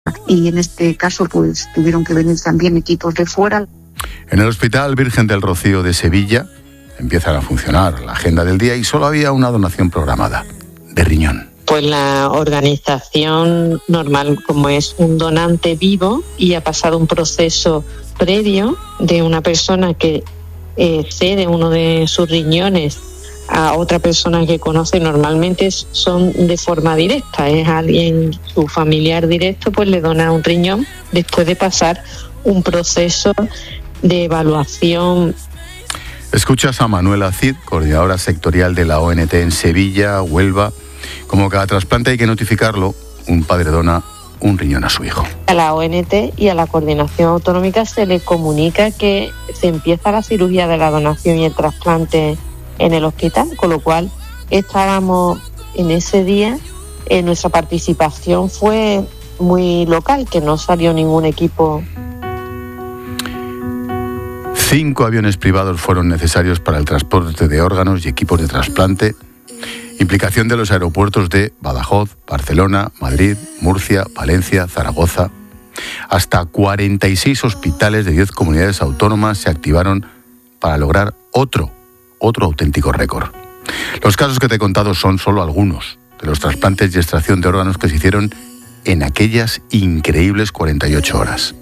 y en este caso pues tuvieron que venir también equipos de fuera. En el Hospital Virgen del Rocío de Sevilla empiezan a funcionar la agenda del día y solo había una donación programada, de riñón. Pues la organización normal, como es un donante vivo y ha pasado un proceso previo de una persona que cede uno de sus riñones a otra persona que conoce, normalmente son de forma directa, es alguien, su familiar directo, pues le dona un riñón después de pasar un proceso de evaluación. Escuchas a Manuela Cid, coordinadora sectorial de la ONT en Sevilla, Huelva. Como cada trasplante hay que notificarlo, un padre dona un riñón a su hijo. A la ONT y a la Coordinación Autonómica se le comunica que se empieza la cirugía de la donación y el trasplante en el hospital, con lo cual estábamos en ese día, nuestra participación fue muy local, que no salió ningún equipo. 5 aviones privados fueron necesarios para el transporte de órganos y equipos de trasplante. Implicación de los aeropuertos de Badajoz, Barcelona, Madrid, Murcia, Valencia, Zaragoza. Hasta 46 hospitales de 10 comunidades autónomas se activaron para lograr otro auténtico récord. Los casos que te he contado son solo algunos de los trasplantes y extracción de órganos que se hicieron en aquellas increíbles 48 horas.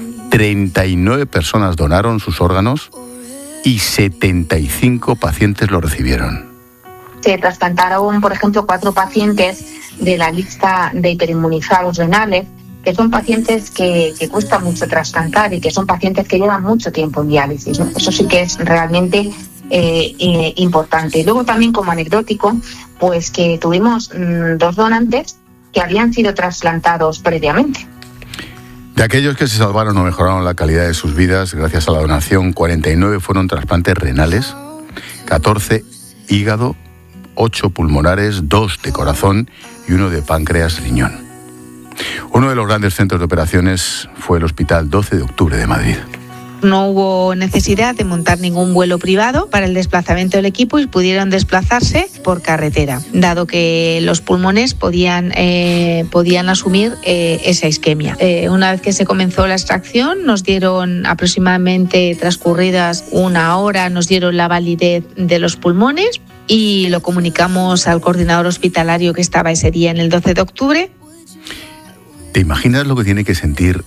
39 personas donaron sus órganos y 75 pacientes lo recibieron. Se trasplantaron, por ejemplo, 4 pacientes de la lista de hiperinmunizados renales, que son pacientes que cuesta mucho trasplantar y que son pacientes que llevan mucho tiempo en diálisis, ¿no? Eso sí que es realmente importante. Luego también, como anecdótico, pues que tuvimos 2 donantes que habían sido trasplantados previamente. De aquellos que se salvaron o mejoraron la calidad de sus vidas gracias a la donación, 49 fueron trasplantes renales, 14 hígado, 8 pulmonares, 2 de corazón y 1 de páncreas riñón. Uno de los grandes centros de operaciones fue el Hospital 12 de Octubre de Madrid. No hubo necesidad de montar ningún vuelo privado para el desplazamiento del equipo y pudieron desplazarse por carretera, dado que los pulmones podían asumir esa isquemia. Una vez que se comenzó la extracción, nos dieron aproximadamente, transcurridas 1 hora, nos dieron la validez de los pulmones y lo comunicamos al coordinador hospitalario que estaba ese día en el 12 de octubre. ¿Te imaginas lo que tiene que sentir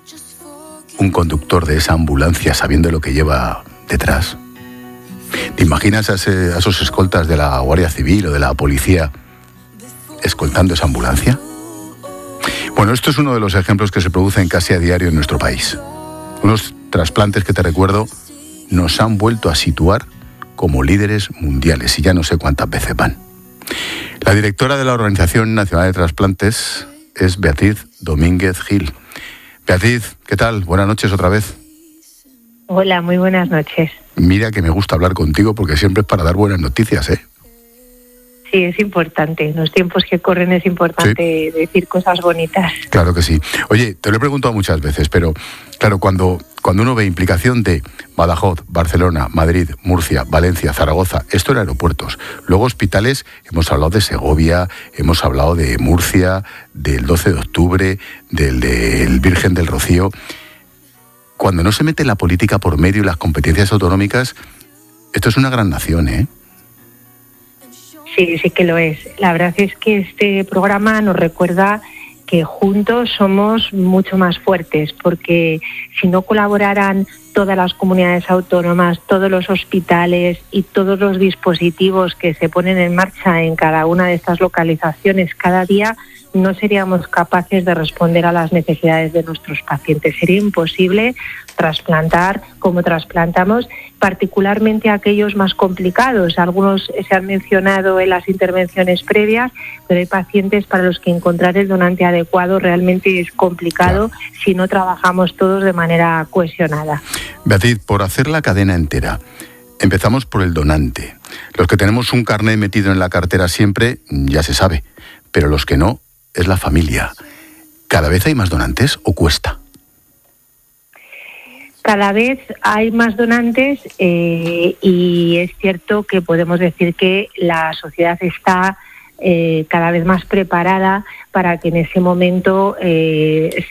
un conductor de esa ambulancia sabiendo lo que lleva detrás? ¿Te imaginas a esos escoltas de la Guardia Civil o de la policía escoltando esa ambulancia? Bueno, esto es uno de los ejemplos que se producen casi a diario en nuestro país. Unos trasplantes que, te recuerdo, nos han vuelto a situar como líderes mundiales y ya no sé cuántas veces van. La directora de la Organización Nacional de Trasplantes es Beatriz Domínguez Gil. Beatriz, ¿qué tal? Buenas noches otra vez. Hola, muy buenas noches. Mira que me gusta hablar contigo porque siempre es para dar buenas noticias, ¿eh? Sí, es importante. En los tiempos que corren es importante decir cosas bonitas. Claro que sí. Oye, te lo he preguntado muchas veces, pero claro, cuando uno ve implicación de Badajoz, Barcelona, Madrid, Murcia, Valencia, Zaragoza, esto en aeropuertos, luego hospitales, hemos hablado de Segovia, hemos hablado de Murcia, del 12 de octubre, del Virgen del Rocío. Cuando no se mete la política por medio y las competencias autonómicas, esto es una gran nación, ¿eh? Sí, sí que lo es. La verdad es que este programa nos recuerda que juntos somos mucho más fuertes, porque si no colaboraran todas las comunidades autónomas, todos los hospitales y todos los dispositivos que se ponen en marcha en cada una de estas localizaciones cada día, no seríamos capaces de responder a las necesidades de nuestros pacientes. Sería imposible trasplantar como trasplantamos, particularmente aquellos más complicados. Algunos se han mencionado en las intervenciones previas, pero hay pacientes para los que encontrar el donante adecuado realmente es complicado si no trabajamos todos de manera cohesionada. Beatriz, por hacer la cadena entera, empezamos por el donante. Los que tenemos un carnet metido en la cartera siempre, ya se sabe, pero los que no, es la familia. ¿Cada vez hay más donantes o cuesta? Cada vez hay más donantes y es cierto que podemos decir que la sociedad está cada vez más preparada para que en ese momento